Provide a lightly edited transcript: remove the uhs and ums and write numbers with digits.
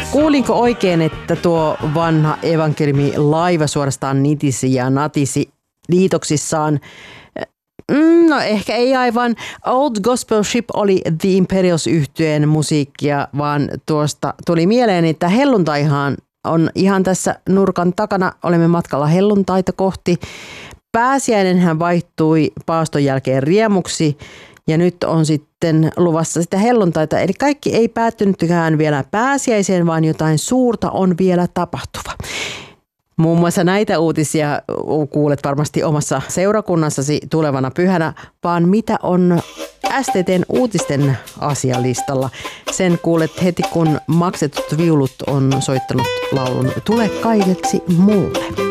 Kuulinko oikein, että tuo vanha evankeliumi laiva suorastaan nitisi ja natisi liitoksissaan? No ehkä ei aivan. Old Gospel Ship oli The Imperials-yhtyeen musiikkia, vaan tuosta tuli mieleen, että helluntaihan on ihan tässä nurkan takana. Olemme matkalla helluntaita kohti. Pääsiäinenhän vaihtui paaston jälkeen riemuksi ja nyt on sitten luvassa sitä helluntaita. Eli kaikki ei päättynytkään vielä pääsiäiseen, vaan jotain suurta on vielä tapahtuva. Muun muassa näitä uutisia kuulet varmasti omassa seurakunnassasi tulevana pyhänä, vaan mitä on STT:n uutisten asialistalla. Sen kuulet heti, kun maksetut viulut on soittanut laulun Tule kaikeksi muulle.